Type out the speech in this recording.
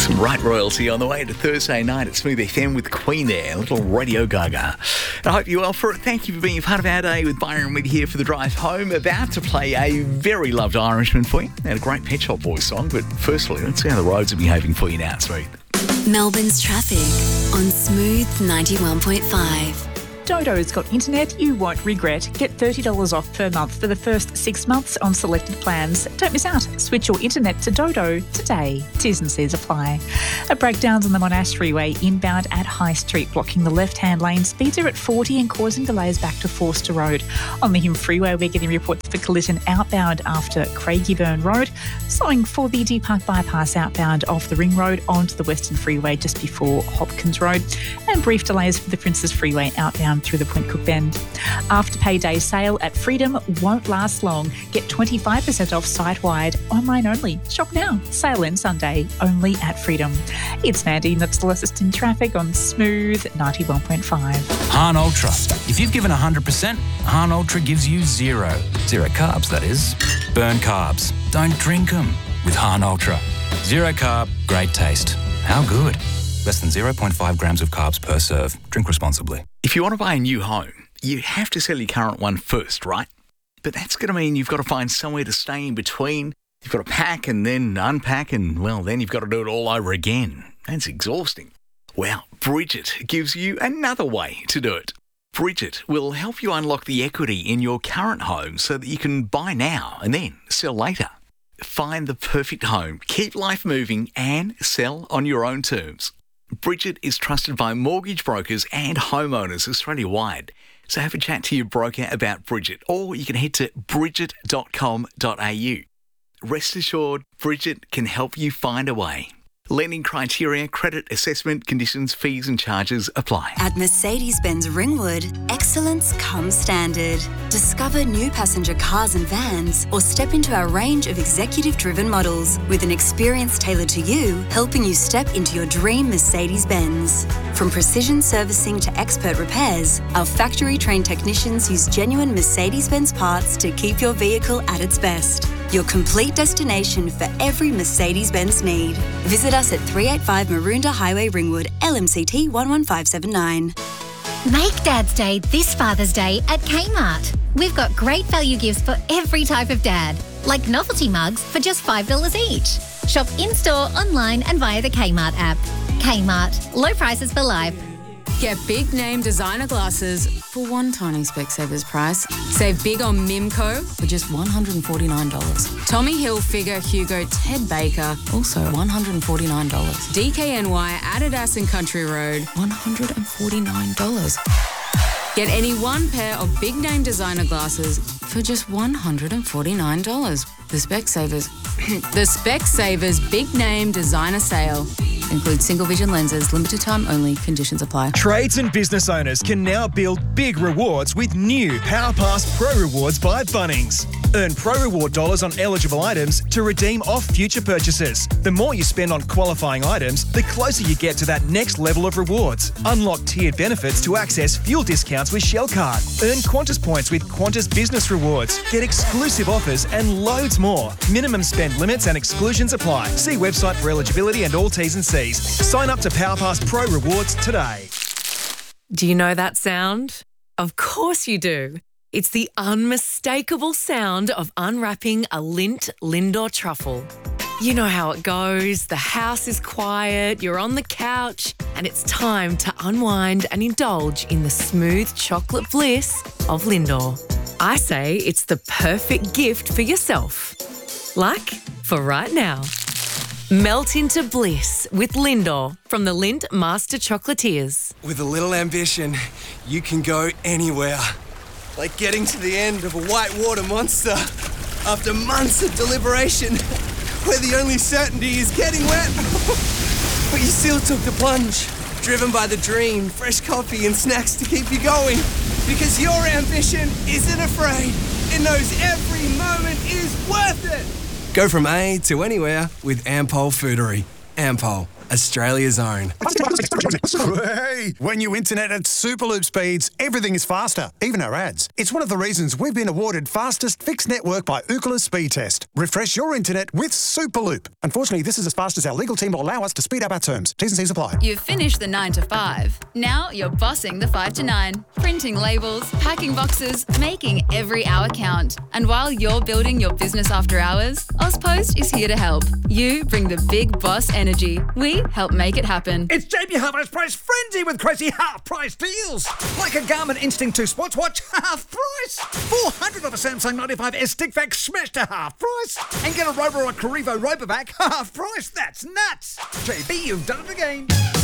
Some right royalty on the way to Thursday night at Smooth FM with Queen there, a little Radio Gaga. I hope you're well for it. Thank you for being a part of our day with Byron with you here for the drive home. About to play a very loved Irishman for you and a great Pet Shop Boys song. But firstly, let's see how the roads are behaving for you now at Smooth. Melbourne's traffic on Smooth 91.5. Dodo's got internet you won't regret. Get $30 off per month for the first 6 months on selected plans. Don't miss out. Switch your internet to Dodo today. T's and C's apply. A breakdowns on the Monash Freeway inbound at High Street, blocking the left-hand lane. Speeds are at 40 and causing delays back to Forster Road. On the Hume Freeway, we're getting reports for collision outbound after Craigieburn Road. Slowing for the Deer Park bypass outbound off the Ring Road onto the Western Freeway just before Hopkins Road. And brief delays for the Princes Freeway outbound through the Point Cook Bend. Afterpay Day sale at Freedom won't last long. Get 25% off site-wide, online only. Shop now. Sale ends Sunday, only at Freedom. It's Mandy, and that's the latest in traffic on Smooth 91.5. Hahn Ultra. If you've given 100%, Hahn Ultra gives you zero. Zero carbs, that is. Burn carbs. Don't drink them with Hahn Ultra. Zero carb, great taste. How good? Less than 0.5 grams of carbs per serve. Drink responsibly. If you want to buy a new home, you have to sell your current one first, right? But that's going to mean you've got to find somewhere to stay in between. You've got to pack and then unpack and, well, then you've got to do it all over again. That's exhausting. Well, Bridget gives you another way to do it. Bridget will help you unlock the equity in your current home so that you can buy now and then sell later. Find the perfect home, keep life moving and sell on your own terms. Bridget is trusted by mortgage brokers and homeowners Australia-wide. So have a chat to your broker about Bridget, or you can head to bridget.com.au. Rest assured, Bridget can help you find a way. Lending criteria, credit assessment, conditions, fees and charges apply. At Mercedes-Benz Ringwood, excellence comes standard. Discover new passenger cars and vans, or step into our range of executive-driven models with an experience tailored to you, helping you step into your dream Mercedes-Benz. From precision servicing to expert repairs, our factory-trained technicians use genuine Mercedes-Benz parts to keep your vehicle at its best. Your complete destination for every Mercedes-Benz need. Visit us at 385 Maroondah Highway, Ringwood, LMCT 11579. Make Dad's Day this Father's Day at Kmart. We've got great value gifts for every type of dad, like novelty mugs for just $5 each. Shop in-store, online and via the Kmart app. Kmart, low prices for life. Get big name designer glasses for one tiny Specsavers price. Save big on Mimco for just $149. Tommy Hilfiger, Hugo, Ted Baker, also $149. DKNY, Adidas and Country Road, $149. Get any one pair of big name designer glasses for just $149. The Specsavers Big Name Designer Sale. Includes single vision lenses, limited time only, conditions apply. Trades and business owners can now build big rewards with new PowerPass Pro Rewards by Bunnings. Earn Pro Reward dollars on eligible items to redeem off future purchases. The more you spend on qualifying items, the closer you get to that next level of rewards. Unlock tiered benefits to access fuel discounts with Shell Card. Earn Qantas points with Qantas Business Rewards. Get exclusive offers and loads more. Minimum spend limits and exclusions apply. See website for eligibility and all T's and C's. Sign up to PowerPass Pro Rewards today. Do you know that sound? Of course you do. It's the unmistakable sound of unwrapping a Lindt Lindor truffle. You know how it goes. The house is quiet, you're on the couch, and it's time to unwind and indulge in the smooth chocolate bliss of Lindor. I say it's the perfect gift for yourself. Like for right now. Melt into bliss with Lindor from the Lindt Master Chocolatiers. With a little ambition, you can go anywhere. Like getting to the end of a whitewater monster after months of deliberation, where the only certainty is getting wet. But you still took the plunge, driven by the dream, fresh coffee and snacks to keep you going. Because your ambition isn't afraid. It knows every moment is worth it. Go from A to anywhere with Ampol Foodery. Ampol, Australia's own. Hey, when you internet at Superloop speeds, everything is faster, even our ads. It's one of the reasons we've been awarded fastest fixed network by Ookla Speed Test. Refresh your internet with Superloop. Unfortunately, this is as fast as our legal team will allow us to speed up our terms. T's and C's apply. You've finished the 9 to 5. Now you're bossing the 5 to 9. Printing labels, packing boxes, making every hour count. And while you're building your business after hours, Ozpost is here to help. You bring the big boss energy. We help make it happen. It's JB Hi-Fi's price frenzy with crazy half-price deals. Like a Garmin Instinct 2 sports watch, half price. $400 Samsung 95S stick vac smashed to half price. And get a Roborock Carrivo Robovac half price. That's nuts. JB, you've done it again.